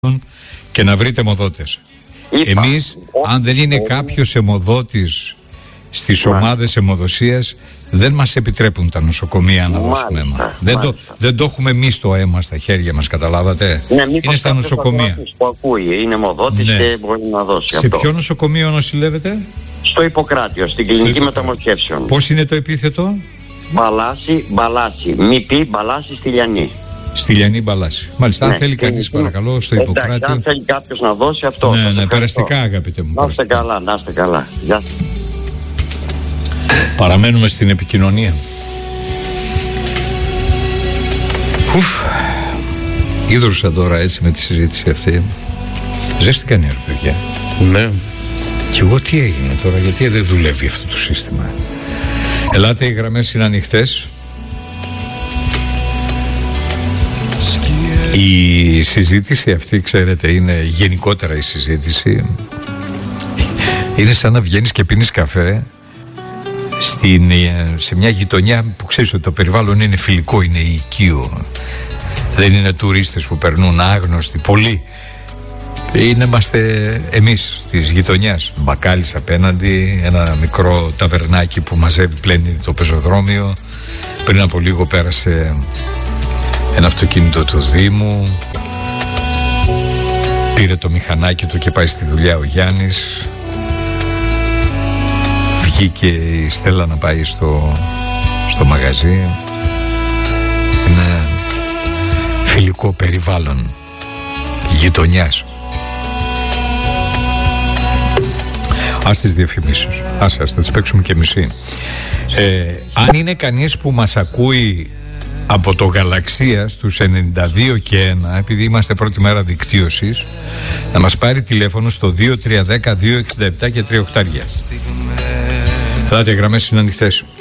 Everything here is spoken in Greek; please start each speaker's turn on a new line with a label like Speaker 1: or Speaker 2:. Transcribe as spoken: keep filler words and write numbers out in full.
Speaker 1: και να βρείτε αιμοδότες. Εμείς, αν δεν είναι κάποιος αιμοδότης στις ομάδες αιμοδοσίας, δεν μας επιτρέπουν τα νοσοκομεία να δώσουμε αίμα. Δεν το, δεν το έχουμε εμείς το αίμα στα χέρια μας, καταλάβατε.
Speaker 2: Ναι,
Speaker 1: είναι στα νοσοκομεία.
Speaker 2: Που ακούει, είναι αιμοδότης, ναι, και μπορεί να δώσει.
Speaker 1: Σε
Speaker 2: αυτό.
Speaker 1: ποιο νοσοκομείο νοσηλεύετε?
Speaker 2: Στο Ιπποκράτιο, στην κλινική μεταμοσχεύσεων.
Speaker 1: Πώς είναι το επίθετο?
Speaker 2: Μπαλάση, Μπαλάση. Μη πει Μπαλάση στη Λιανή.
Speaker 1: Στη Λιανή Μπαλάση. Μάλιστα,
Speaker 2: ναι,
Speaker 1: αν θέλει κανείς, παρακαλώ, στο
Speaker 2: εντάξει,
Speaker 1: Ιπποκράτιο.
Speaker 2: Αν θέλει κάποιος να δώσει αυτό.
Speaker 1: Ναι, ναι, περαστικά, αγαπητέ μου.
Speaker 2: Να είστε καλά, να είστε καλά. Γεια σας.
Speaker 1: Παραμένουμε στην επικοινωνία. Ουφ. Ίδρουσα τώρα έτσι με τη συζήτηση αυτή. Ζέστηκα νερό, παιδιά.
Speaker 3: Ναι.
Speaker 1: Και εγώ τι έγινε τώρα, γιατί δεν δουλεύει αυτό το σύστημα? Ελάτε, οι γραμμές είναι ανοιχτές. Η συζήτηση αυτή, ξέρετε, είναι γενικότερα η συζήτηση. Είναι σαν να βγαίνεις και πίνεις καφέ στην, σε μια γειτονιά που ξέρεις ότι το περιβάλλον είναι φιλικό, είναι οικείο. Δεν είναι τουρίστες που περνούν άγνωστοι, πολλοί. Είναι, είμαστε εμείς της γειτονιάς. Μπακάλις απέναντι, ένα μικρό ταβερνάκι που μαζεύει, πλένει το πεζοδρόμιο. Πριν από λίγο πέρασε ένα αυτοκίνητο του Δήμου. Πήρε το μηχανάκι του και πάει στη δουλειά ο Γιάννης. Βγήκε η Στέλλα να πάει στο, στο μαγαζί. Είναι φιλικό περιβάλλον γειτονιάς. Ας τις διαφημίσεις. Ας, ας, θα τις παίξουμε και μισή. Ε, αν είναι κανείς που μας ακούει από το Γαλαξία στους ενενήντα δύο και ένα, επειδή είμαστε πρώτη μέρα δικτύωσης, να μας πάρει τηλέφωνο στο δύο τρία ένα μηδέν δύο εξήντα επτά και τρία οχτάρια. Ελάτε, οι γραμμές είναι ανοιχτές.